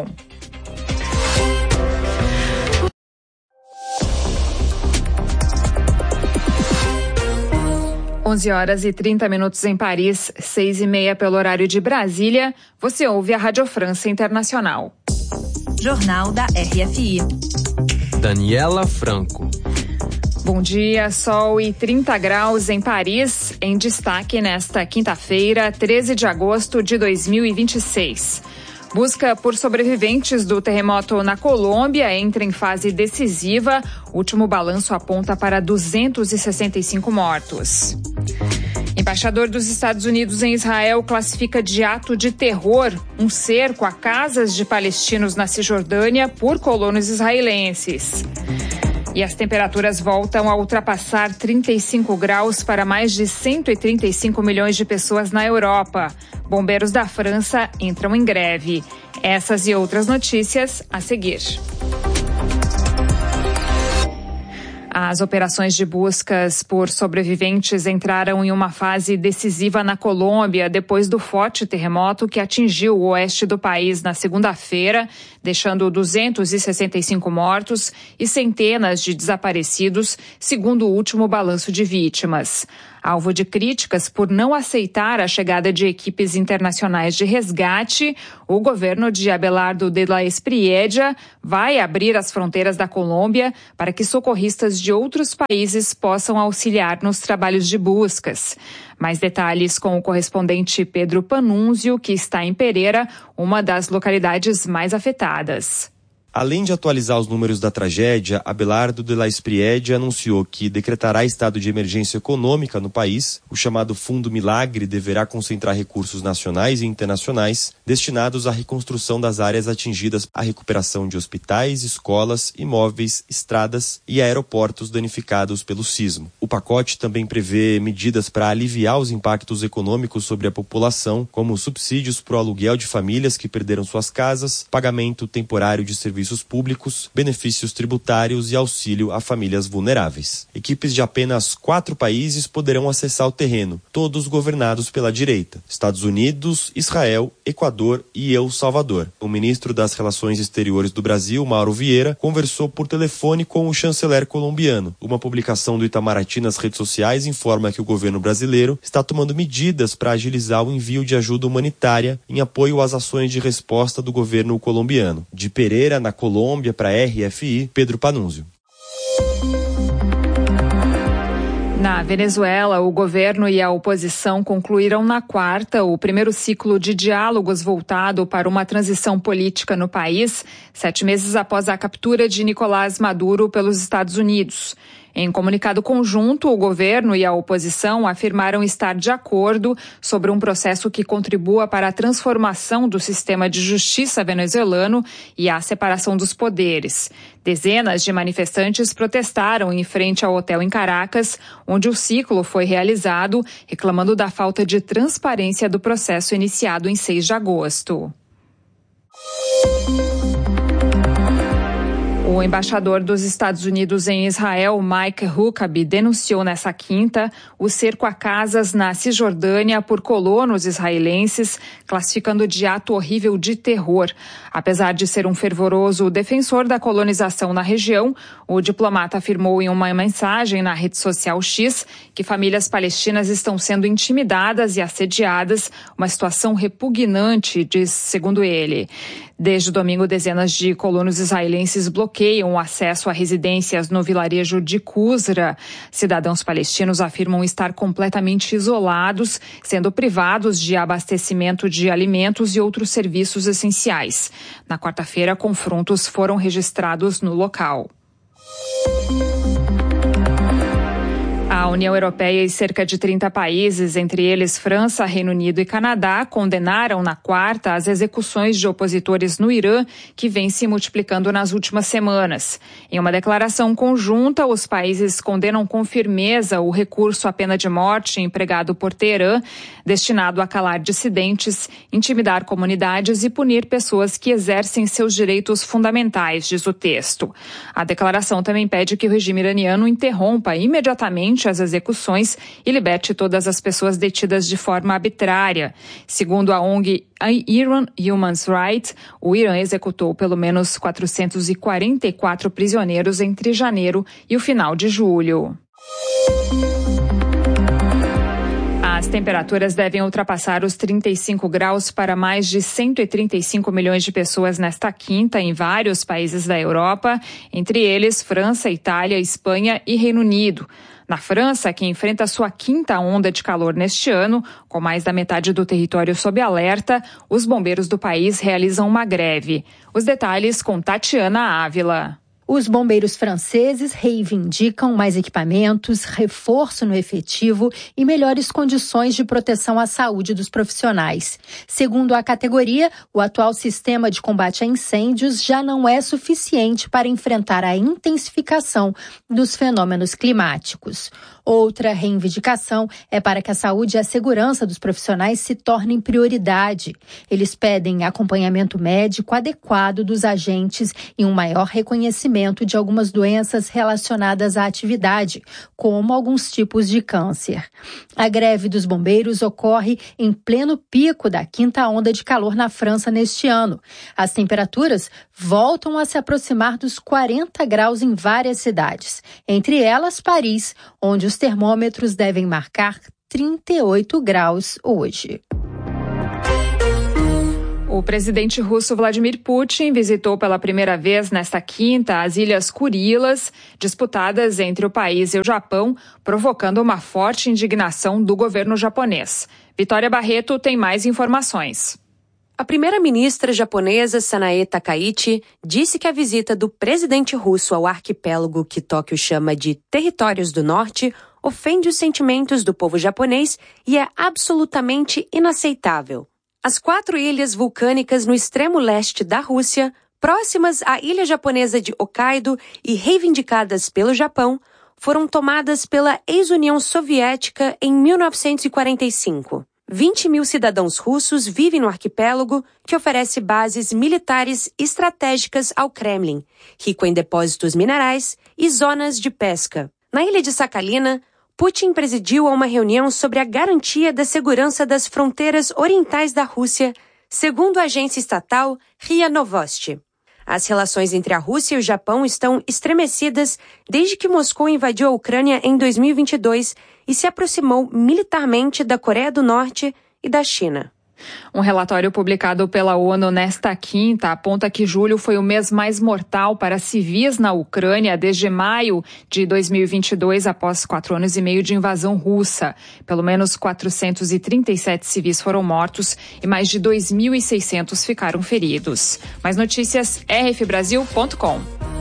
onze horas e trinta minutos em Paris, seis e meia pelo horário de Brasília. Você ouve a Rádio França Internacional. Jornal da R F I. Daniela Franco. Bom dia, sol e trinta graus em Paris, em destaque nesta quinta-feira, treze de agosto de dois mil e vinte e seis. Busca por sobreviventes do terremoto na Colômbia entra em fase decisiva. O último balanço aponta para duzentos e sessenta e cinco mortos. Embaixador dos Estados Unidos em Israel classifica de ato de terror um cerco a casas de palestinos na Cisjordânia por colonos israelenses. E as temperaturas voltam a ultrapassar trinta e cinco graus para mais de cento e trinta e cinco milhões de pessoas na Europa. Bombeiros da França entram em greve. Essas e outras notícias a seguir. As operações de buscas por sobreviventes entraram em uma fase decisiva na Colômbia depois do forte terremoto que atingiu o oeste do país na segunda-feira, deixando duzentos e sessenta e cinco mortos e centenas de desaparecidos, segundo o último balanço de vítimas. Alvo de críticas por não aceitar a chegada de equipes internacionais de resgate, o governo de Abelardo de la Espriella vai abrir as fronteiras da Colômbia para que socorristas de outros países possam auxiliar nos trabalhos de buscas. Mais detalhes com o correspondente Pedro Panunzio, que está em Pereira, uma das localidades mais afetadas. Além de atualizar os números da tragédia, Abelardo de la Espriella anunciou que decretará estado de emergência econômica no país. O chamado Fundo Milagre deverá concentrar recursos nacionais e internacionais destinados à reconstrução das áreas atingidas, à recuperação de hospitais, escolas, imóveis, estradas e aeroportos danificados pelo sismo. O pacote também prevê medidas para aliviar os impactos econômicos sobre a população, como subsídios para o aluguel de famílias que perderam suas casas, pagamento temporário de serviços públicos, benefícios tributários e auxílio a famílias vulneráveis. Equipes de apenas quatro países poderão acessar o terreno, todos governados pela direita: Estados Unidos, Israel, Equador e El Salvador. O ministro das Relações Exteriores do Brasil, Mauro Vieira, conversou por telefone com o chanceler colombiano. Uma publicação do Itamaraty nas redes sociais informa que o governo brasileiro está tomando medidas para agilizar o envio de ajuda humanitária em apoio às ações de resposta do governo colombiano. De Pereira, na Colômbia, para a R F I, Pedro Panunzio. Na Venezuela, o governo e a oposição concluíram na quarta o primeiro ciclo de diálogos voltado para uma transição política no país, sete meses após a captura de Nicolás Maduro pelos Estados Unidos. Em comunicado conjunto, o governo e a oposição afirmaram estar de acordo sobre um processo que contribua para a transformação do sistema de justiça venezuelano e a separação dos poderes. Dezenas de manifestantes protestaram em frente ao hotel em Caracas, onde o ciclo foi realizado, reclamando da falta de transparência do processo iniciado em seis de agosto. O embaixador dos Estados Unidos em Israel, Mike Huckabee, denunciou nessa quinta o cerco a casas na Cisjordânia por colonos israelenses, classificando de ato horrível de terror. Apesar de ser um fervoroso defensor da colonização na região, o diplomata afirmou em uma mensagem na rede social X que famílias palestinas estão sendo intimidadas e assediadas, uma situação repugnante, diz, segundo ele. Desde domingo, dezenas de colonos israelenses bloqueiam o acesso a residências no vilarejo de Kusra. Cidadãos palestinos afirmam estar completamente isolados, sendo privados de abastecimento de alimentos e outros serviços essenciais. Na quarta-feira, confrontos foram registrados no local. A União Europeia e cerca de trinta países, entre eles França, Reino Unido e Canadá, condenaram na quarta as execuções de opositores no Irã, que vêm se multiplicando nas últimas semanas. Em uma declaração conjunta, os países condenam com firmeza o recurso à pena de morte empregado por Teherã, destinado a calar dissidentes, intimidar comunidades e punir pessoas que exercem seus direitos fundamentais, diz o texto. A declaração também pede que o regime iraniano interrompa imediatamente as execuções e liberte todas as pessoas detidas de forma arbitrária. Segundo a O N G Iran Human Rights, o Irã executou pelo menos quatrocentos e quarenta e quatro prisioneiros entre janeiro e o final de julho. A As temperaturas devem ultrapassar os trinta e cinco graus para mais de cento e trinta e cinco milhões de pessoas nesta quinta em vários países da Europa, entre eles França, Itália, Espanha e Reino Unido. Na França, que enfrenta sua quinta onda de calor neste ano, com mais da metade do território sob alerta, os bombeiros do país realizam uma greve. Os detalhes com Tatiana Ávila. Os bombeiros franceses reivindicam mais equipamentos, reforço no efetivo e melhores condições de proteção à saúde dos profissionais. Segundo a categoria, o atual sistema de combate a incêndios já não é suficiente para enfrentar a intensificação dos fenômenos climáticos. Outra reivindicação é para que a saúde e a segurança dos profissionais se tornem prioridade. Eles pedem acompanhamento médico adequado dos agentes e um maior reconhecimento de algumas doenças relacionadas à atividade, como alguns tipos de câncer. A greve dos bombeiros ocorre em pleno pico da quinta onda de calor na França neste ano. As temperaturas voltam a se aproximar dos quarenta graus em várias cidades, entre elas Paris, onde os termômetros devem marcar trinta e oito graus hoje. O presidente russo Vladimir Putin visitou pela primeira vez nesta quinta as Ilhas Kurilas, disputadas entre o país e o Japão, provocando uma forte indignação do governo japonês. Vitória Barreto tem mais informações. A primeira-ministra japonesa Sanae Takaichi disse que a visita do presidente russo ao arquipélago que Tóquio chama de Territórios do Norte ofende os sentimentos do povo japonês e é absolutamente inaceitável. As quatro ilhas vulcânicas no extremo leste da Rússia, próximas à ilha japonesa de Hokkaido e reivindicadas pelo Japão, foram tomadas pela ex-União Soviética em mil novecentos e quarenta e cinco. vinte mil cidadãos russos vivem no arquipélago, que oferece bases militares estratégicas ao Kremlin, rico em depósitos minerais e zonas de pesca. Na ilha de Sakhalina, Putin presidiu a uma reunião sobre a garantia da segurança das fronteiras orientais da Rússia, segundo a agência estatal R I A Novosti. As relações entre a Rússia e o Japão estão estremecidas desde que Moscou invadiu a Ucrânia em dois mil e vinte e dois e se aproximou militarmente da Coreia do Norte e da China. Um relatório publicado pela ONU nesta quinta aponta que julho foi o mês mais mortal para civis na Ucrânia desde maio de dois mil e vinte e dois, após quatro anos e meio de invasão russa. Pelo menos quatrocentos e trinta e sete civis foram mortos e mais de dois mil e seiscentos ficaram feridos. Mais notícias, r f brasil ponto com.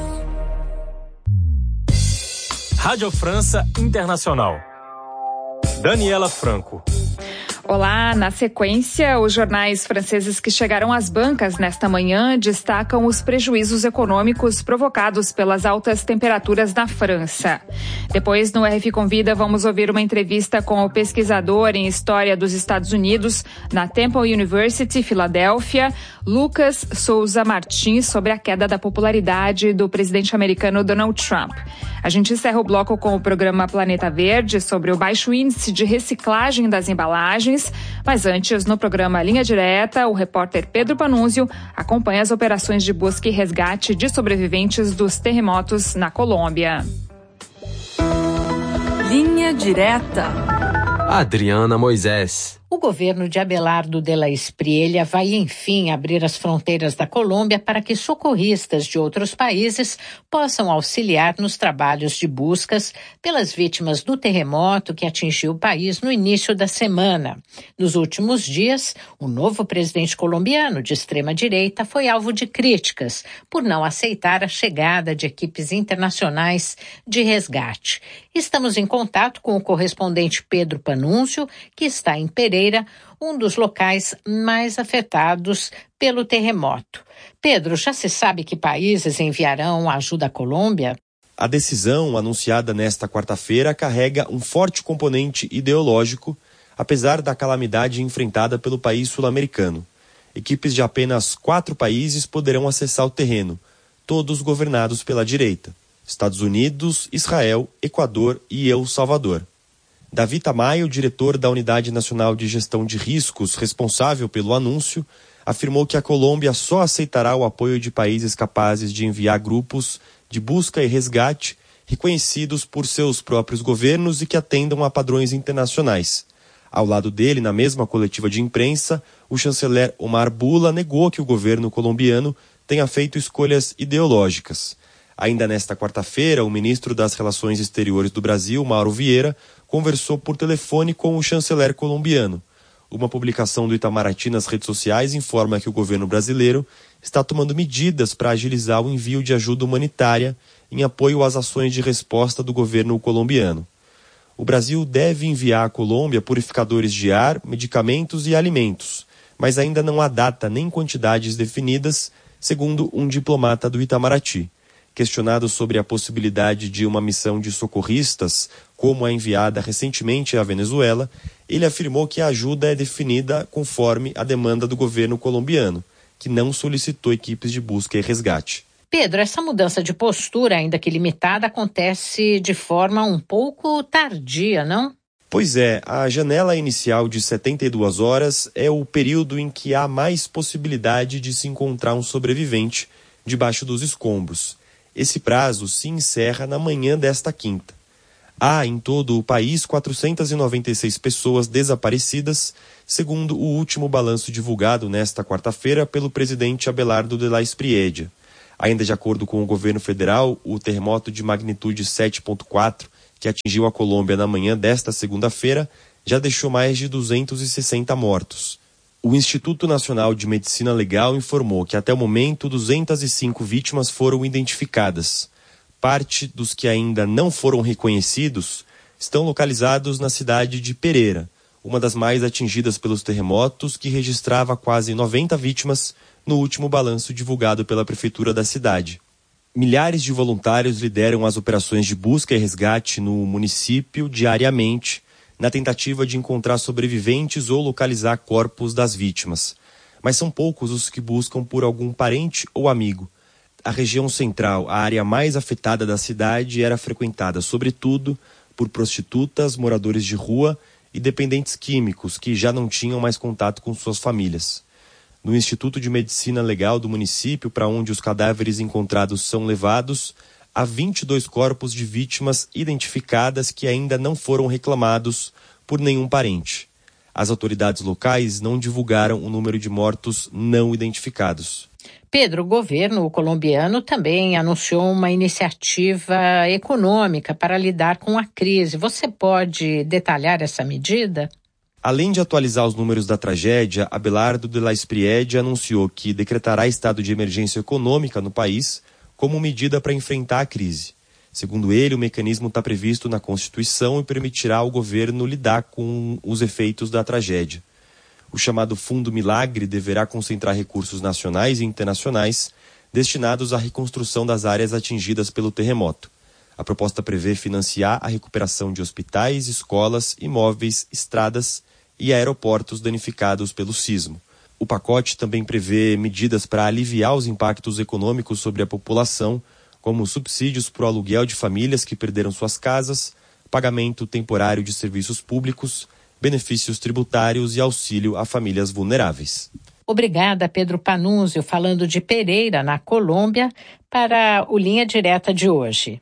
Rádio França Internacional. Daniela Franco. Olá, na sequência, os jornais franceses que chegaram às bancas nesta manhã destacam os prejuízos econômicos provocados pelas altas temperaturas na França. Depois, no R F Convida, vamos ouvir uma entrevista com o pesquisador em História dos Estados Unidos na Temple University, Filadélfia, Lucas Souza Martins, sobre a queda da popularidade do presidente americano Donald Trump. A gente encerra o bloco com o programa Planeta Verde sobre o baixo índice de reciclagem das embalagens. Mas antes, no programa Linha Direta, o repórter Pedro Panunzio acompanha as operações de busca e resgate de sobreviventes dos terremotos na Colômbia. Linha Direta. Adriana Moisés. O governo de Abelardo de la Espriella vai, enfim, abrir as fronteiras da Colômbia para que socorristas de outros países possam auxiliar nos trabalhos de buscas pelas vítimas do terremoto que atingiu o país no início da semana. Nos últimos dias, o novo presidente colombiano de extrema-direita foi alvo de críticas por não aceitar a chegada de equipes internacionais de resgate. Estamos em contato com o correspondente Pedro Panunzio, que está em Pereira, um dos locais mais afetados pelo terremoto. Pedro, já se sabe que países enviarão ajuda à Colômbia? A decisão, anunciada nesta quarta-feira, carrega um forte componente ideológico, apesar da calamidade enfrentada pelo país sul-americano. Equipes de apenas quatro países poderão acessar o terreno, todos governados pela direita: Estados Unidos, Israel, Equador e El Salvador. Davi Tamayo, diretor da Unidade Nacional de Gestão de Riscos, responsável pelo anúncio, afirmou que a Colômbia só aceitará o apoio de países capazes de enviar grupos de busca e resgate reconhecidos por seus próprios governos e que atendam a padrões internacionais. Ao lado dele, na mesma coletiva de imprensa, o chanceler Omar Bula negou que o governo colombiano tenha feito escolhas ideológicas. Ainda nesta quarta-feira, o ministro das Relações Exteriores do Brasil, Mauro Vieira, conversou por telefone com o chanceler colombiano. Uma publicação do Itamaraty nas redes sociais informa que o governo brasileiro está tomando medidas para agilizar o envio de ajuda humanitária em apoio às ações de resposta do governo colombiano. O Brasil deve enviar à Colômbia purificadores de ar, medicamentos e alimentos, mas ainda não há data nem quantidades definidas, segundo um diplomata do Itamaraty. Questionado sobre a possibilidade de uma missão de socorristas, como a enviada recentemente à Venezuela, ele afirmou que a ajuda é definida conforme a demanda do governo colombiano, que não solicitou equipes de busca e resgate. Pedro, essa mudança de postura, ainda que limitada, acontece de forma um pouco tardia, não? Pois é, a janela inicial de setenta e duas horas é o período em que há mais possibilidade de se encontrar um sobrevivente debaixo dos escombros. Esse prazo se encerra na manhã desta quinta. Há em todo o país quatrocentas e noventa e seis pessoas desaparecidas, segundo o último balanço divulgado nesta quarta-feira pelo presidente Abelardo de la Espriella. Ainda de acordo com o governo federal, o terremoto de magnitude sete ponto quatro, que atingiu a Colômbia na manhã desta segunda-feira, já deixou mais de duzentos e sessenta mortos. O Instituto Nacional de Medicina Legal informou que até o momento duzentas e cinco vítimas foram identificadas. Parte dos que ainda não foram reconhecidos estão localizados na cidade de Pereira, uma das mais atingidas pelos terremotos, que registrava quase noventa vítimas no último balanço divulgado pela prefeitura da cidade. Milhares de voluntários lideram as operações de busca e resgate no município diariamente, na tentativa de encontrar sobreviventes ou localizar corpos das vítimas. Mas são poucos os que buscam por algum parente ou amigo. A região central, a área mais afetada da cidade, era frequentada sobretudo por prostitutas, moradores de rua e dependentes químicos que já não tinham mais contato com suas famílias. No Instituto de Medicina Legal do município, para onde os cadáveres encontrados são levados, há vinte e dois corpos de vítimas identificadas que ainda não foram reclamados por nenhum parente. As autoridades locais não divulgaram o número de mortos não identificados. Pedro, o governo colombiano também anunciou uma iniciativa econômica para lidar com a crise. Você pode detalhar essa medida? Além de atualizar os números da tragédia, Abelardo de la Espriella anunciou que decretará estado de emergência econômica no país como medida para enfrentar a crise. Segundo ele, o mecanismo está previsto na Constituição e permitirá ao governo lidar com os efeitos da tragédia. O chamado Fundo Milagre deverá concentrar recursos nacionais e internacionais destinados à reconstrução das áreas atingidas pelo terremoto. A proposta prevê financiar a recuperação de hospitais, escolas, imóveis, estradas e aeroportos danificados pelo sismo. O pacote também prevê medidas para aliviar os impactos econômicos sobre a população, como subsídios para o aluguel de famílias que perderam suas casas, pagamento temporário de serviços públicos, benefícios tributários e auxílio a famílias vulneráveis. Obrigada, Pedro Panunzio, falando de Pereira, na Colômbia, para o Linha Direta de hoje.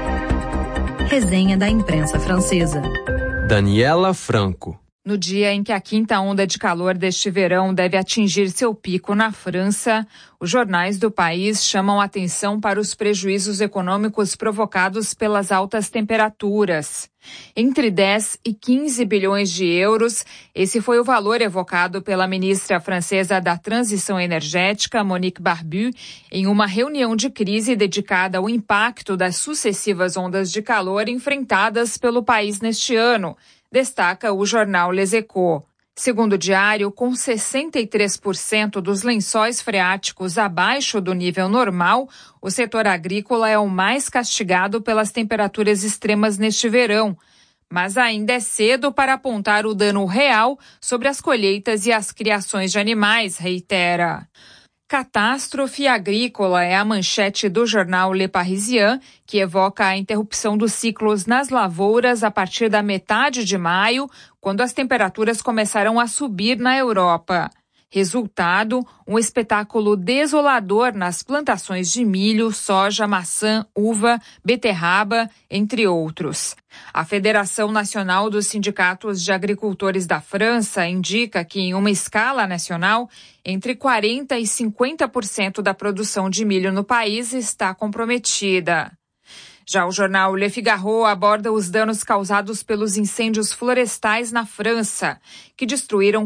Resenha da imprensa francesa. Daniela Franco. No dia em que a quinta onda de calor deste verão deve atingir seu pico na França, os jornais do país chamam atenção para os prejuízos econômicos provocados pelas altas temperaturas. Entre dez e quinze bilhões de euros, esse foi o valor evocado pela ministra francesa da Transição Energética, Monique Barbu, em uma reunião de crise dedicada ao impacto das sucessivas ondas de calor enfrentadas pelo país neste ano, destaca o jornal Les Echos. Segundo o diário, com sessenta e três por cento dos lençóis freáticos abaixo do nível normal, o setor agrícola é o mais castigado pelas temperaturas extremas neste verão. Mas ainda é cedo para apontar o dano real sobre as colheitas e as criações de animais, reitera. Catástrofe agrícola é a manchete do jornal Le Parisien, que evoca a interrupção dos ciclos nas lavouras a partir da metade de maio, quando as temperaturas começarão a subir na Europa. Resultado, um espetáculo desolador nas plantações de milho, soja, maçã, uva, beterraba, entre outros. A Federação Nacional dos Sindicatos de Agricultores da França indica que, em uma escala nacional, entre quarenta por cento e cinquenta por cento da produção de milho no país está comprometida. Já o jornal Le Figaro aborda os danos causados pelos incêndios florestais na França, que destruíram